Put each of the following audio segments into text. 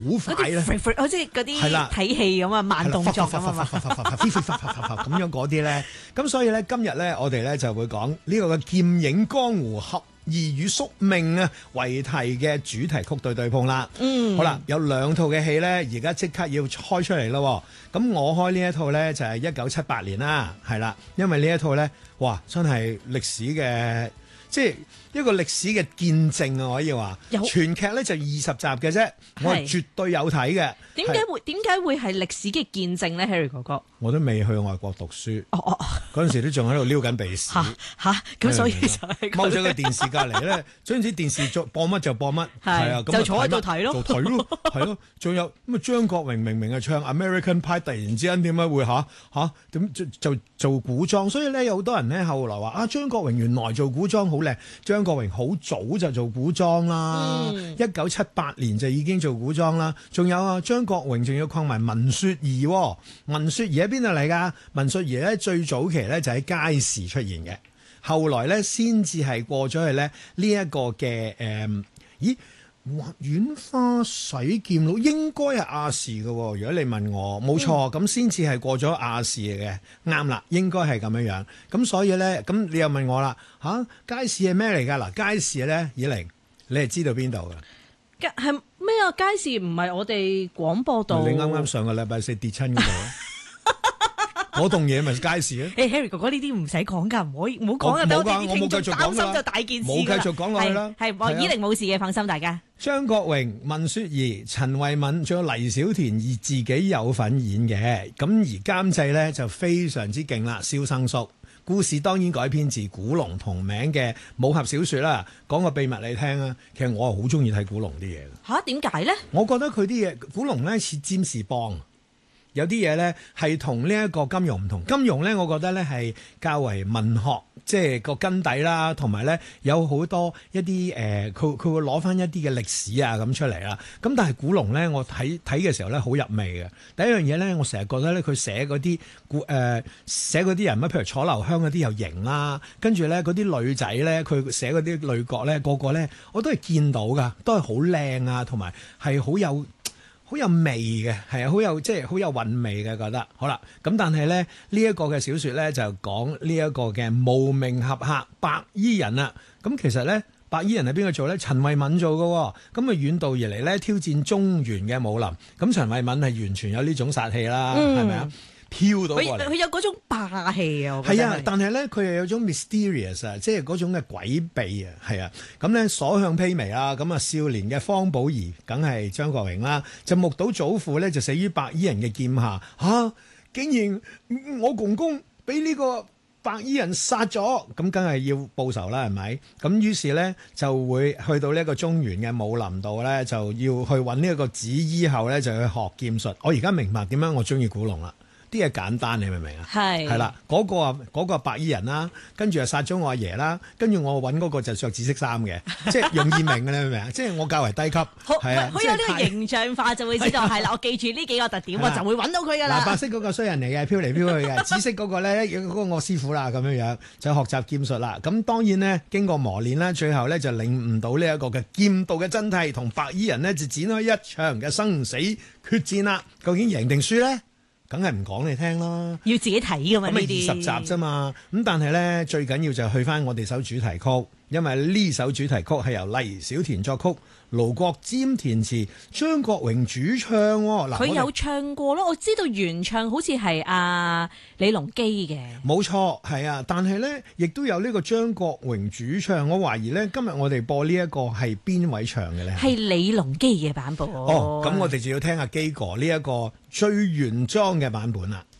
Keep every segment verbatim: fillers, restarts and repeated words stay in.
好快咧， 好似嗰啲睇戲咁啊，慢動作咁啊嘛， 咁樣嗰啲咧，咁所以咧今日咧我哋咧就會講呢個嘅劍影江湖合義與宿命啊為題嘅主題曲對對碰啦。嗯，好啦，有兩套嘅戲咧，而家即刻要開出嚟咯。咁我開呢一套咧就係一九七八年啦，係啦，因為呢一套咧，哇，真係歷史嘅。即係一個歷史嘅見證啊！可以話全劇咧就二十集嘅啫，我係絕對有睇嘅。 點解會點解會係歷史嘅見證咧 ，Harry 哥哥？ 我都未去外國讀書， 哦哦， 嗰陣時都仲喺度撩緊鼻屎。 嚇嚇，咁所以就係踎咗個電視隔離咧，總之電視做播乜就播乜，係啊， 就坐喺度睇咯， 就睇咯，係咯。仲有咁啊，張國榮明明係唱 American Pie，突然之間點解會嚇嚇點就就做古裝？所以咧有好多人咧後來話啊，張國榮原來做古裝好靚。張國榮好早就做古裝啦，一九七八年就已經做古裝啦。仲有啊，張國榮仲要抗埋文雪兒，文雪兒喺邊度嚟㗎？文雪兒咧最早期咧就喺街市出現嘅，後來咧先至係過咗去咧呢一個嘅誒、嗯，咦？浣花洗劍佬應該係亞視嘅，如果你問我，冇錯，咁先至係過咗亞視嘅，啱啦，應該係咁樣樣。咁所以咧，咁你又問我啦，吓、啊、街市係咩嚟㗎？嗱，街市咧，以玲，你係知道邊度㗎？ 係咩啊？街市唔係我哋廣播道。 你啱啱上個禮拜四跌親嗰度。嗰棟嘢咪街市咧？ 誒、hey, Harry 哥哥呢啲唔使講㗎，唔可以唔好講啊！ 冇㗎，我冇繼續講擔心就大件事冇繼續講落去啦。 係，我依玲冇事嘅，放心大家。 張國榮、文雪兒、陳慧敏仲有黎小田而自己有份演嘅，咁而監製咧就非常之勁啦，蕭生叔。故事當然改編自古龍同名嘅武俠小説啦。講個秘密你聽啊，其實我係好中意睇古龍啲嘢嘅。 嚇，點解咧？ 我覺得佢啲嘢古龍咧似占士邦。有啲嘢咧係同呢一個金庸唔同，金庸咧我覺得咧係較為文學，即係個根底啦，同埋咧有好多一啲誒，佢佢會攞翻一啲嘅歷史啊咁出嚟啦。咁但係古龍咧，我睇睇嘅時候咧好入味嘅。第一樣嘢咧，我成日覺得咧佢寫嗰啲古誒寫嗰啲人物，譬如楚留香嗰啲又型啦，跟住咧嗰啲女仔咧，佢寫嗰啲女角咧，個個咧我都係見到噶，都係好靚啊，同埋係好有。好有味嘅，係啊，好有即係好有韻味嘅，覺得好啦。咁但係咧呢一個嘅小説咧就講呢一個嘅無名俠客白衣人啦。咁其實咧白衣人係邊個做咧？陳慧敏做嘅。咁啊遠道而嚟咧挑戰中原嘅武林。咁陳慧敏係完全有呢種殺氣啦，係咪啊？飄到過嚟， 佢有嗰種霸氣啊！ 係啊，但係咧佢又有種 mysterious 啊，即係嗰種嘅詭秘啊，係啊。咁咧所向披靡啊，咁啊少年嘅方寶儀，梗係張國榮啦，就目睹祖父咧就死於白衣人嘅劍下，嚇、啊！竟然我公公俾呢個白衣人殺咗，咁梗係要報仇啦，係咪？咁於是咧就會去到呢一個中原嘅武林度咧，就要去揾呢一個紫衣后咧，就去學劍術。我而家明白點解我中意古龍啦。啲嘢簡單，你明唔明啊？係係啦，嗰、那個啊嗰、那個白衣人啦，跟住啊殺咗我阿爺啦，跟住我揾嗰個就着紫色衫嘅，即係容易明嘅，你明唔明啊？即係我較為低級，係啊， 好有呢個形象化就會知道係啦。我記住呢幾個特點，我就會揾到佢噶啦。 嗱，白色嗰個衰人嚟嘅，飄嚟飄去嘅；紫色嗰個咧，嗰、那個我師傅啦，咁樣樣就學習劍術啦。咁當然呢，經過磨練啦，最後咧就領悟到呢一個嘅劍道嘅真諦，同白衣人呢就展開一場嘅生死決戰啦。究竟贏定輸咧？梗係唔講你聽啦， 要自己睇噶嘛，呢啲二十集啫嘛。咁但係咧最緊要就係去翻我哋首主題曲，因為呢首主題曲係由黎小田作曲，盧國沾填詞，張國榮主唱。嗱， 佢有唱過咯，我知道原唱好似係阿李龍基嘅。 冇錯，係啊，但係咧亦都有呢個張國榮主唱。我懷疑咧今日我哋播呢一個係邊位唱嘅咧？ 係李龍基嘅版本。 哦，咁我哋就要聽下基哥呢一個最原裝嘅版本啦。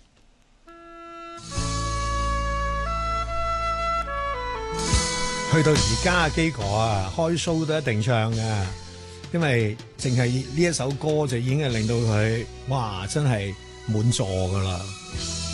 去到而家嘅基哥啊，開 show 都一定唱噶，因為淨係呢一首歌就已經係令到佢哇真係滿座噶啦。